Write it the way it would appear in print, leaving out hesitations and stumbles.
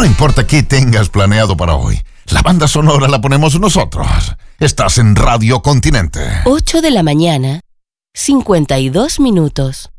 No importa qué tengas planeado para hoy, la banda sonora la ponemos nosotros. Estás en Radio Continente. 8 de la mañana, 52 minutos.